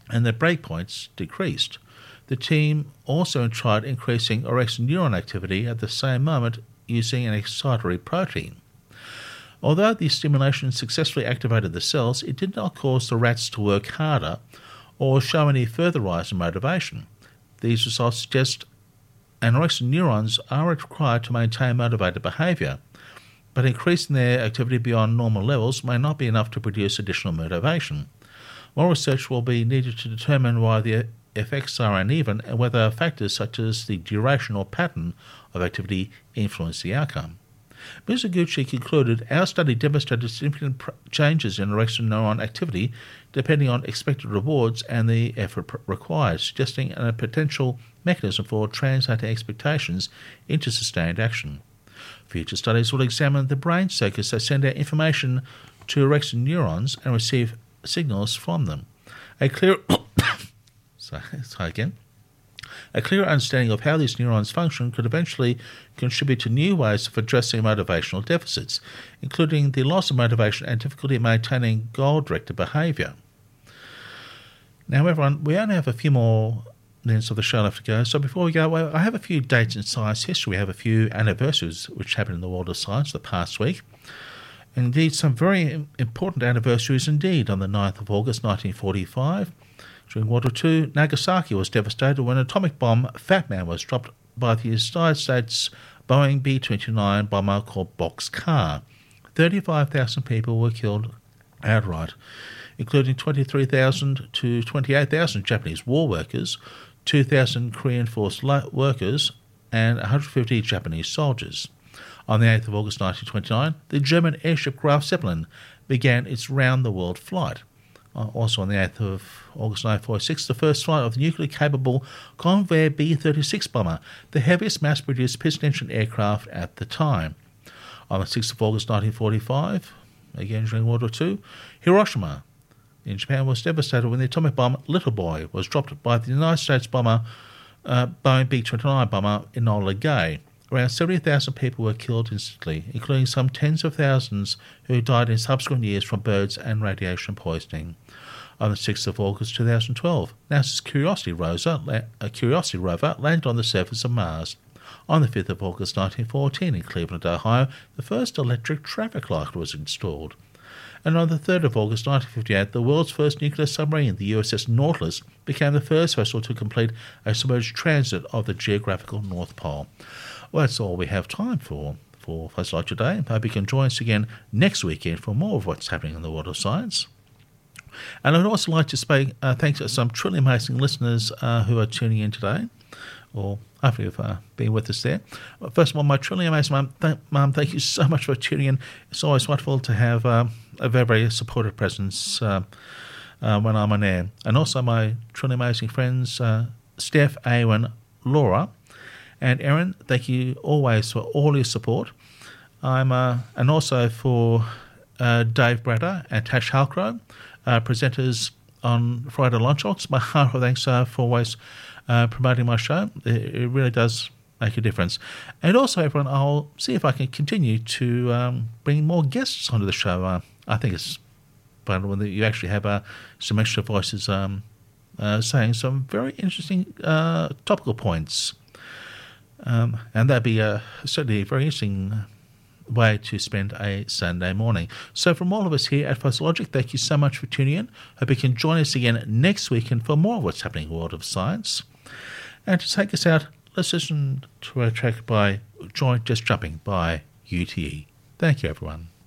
and the breakpoints decreased. The team also tried increasing orexin neuron activity at the same moment using an excitatory protein. Although the stimulation successfully activated the cells, it did not cause the rats to work harder or show any further rise in motivation. These results suggest orexin neurons are required to maintain motivated behaviour, but increasing their activity beyond normal levels may not be enough to produce additional motivation. More research will be needed to determine why the effects are uneven and whether factors such as the duration or pattern of activity influence the outcome. Mizuguchi concluded, our study demonstrated significant changes in orexin neuron activity depending on expected rewards and the effort required, suggesting a potential mechanism for translating expectations into sustained action. Future studies will examine the brain circuits that send out information to orexin neurons and receive signals from them. A clear understanding of how these neurons function could eventually contribute to new ways of addressing motivational deficits, including the loss of motivation and difficulty maintaining goal-directed behaviour. Now, everyone, we only have a few more minutes of the show left to go, so before we go, I have a few dates in science history. We have a few anniversaries which happened in the world of science the past week. Indeed, some very important anniversaries indeed. On the 9th of August 1945, during World War II, Nagasaki was devastated when an atomic bomb, Fat Man, was dropped by the United States Boeing B-29 bomber called Bockscar. 35,000 people were killed outright, including 23,000 to 28,000 Japanese war workers, 2,000 Korean force workers, and 150 Japanese soldiers. On the 8th of August 1929, the German airship Graf Zeppelin began its round-the-world flight. Also on the 8th of August 1946, the first flight of the nuclear-capable Convair B-36 bomber, the heaviest mass-produced piston-engine aircraft at the time. On the 6th of August 1945, again during World War II, Hiroshima in Japan was devastated when the atomic bomb Little Boy was dropped by the United States bomber Boeing B-29 bomber Enola Gay. Around 70,000 people were killed instantly, including some tens of thousands who died in subsequent years from birds and radiation poisoning. On the 6th of August 2012, NASA's Curiosity rover landed on the surface of Mars. On the 5th of August 1914 in Cleveland, Ohio, the first electric traffic light was installed. And on the 3rd of August 1958, the world's first nuclear submarine, the USS Nautilus, became the first vessel to complete a submerged transit of the geographical North Pole. Well, that's all we have time for Fuzz Light today. I hope you can join us again next weekend for more of what's happening in the world of science. And I'd also like to say thanks to some truly amazing listeners who are tuning in today, or hopefully you've been with us there. First of all, my truly amazing Mum, thank you so much for tuning in. It's always wonderful to have a very, very supportive presence when I'm on air. And also my truly amazing friends, Steph, Awen, Laura, and Erin, thank you always for all your support. And also for Dave Bradder and Tash Halcrow, presenters on Friday Lunchbox. My heartfelt thanks for always promoting my show. It really does make a difference. And also, everyone, I'll see if I can continue to bring more guests onto the show. I think it's fun when you actually have some extra voices saying some very interesting topical points. And that'd be certainly a very interesting way to spend a Sunday morning. So from all of us here at Fuzzlogic, thank you so much for tuning in. Hope you can join us again next weekend for more of what's happening in the world of science. And to take us out, let's listen to a track by Joint Just Jumping by UTE. Thank you, everyone.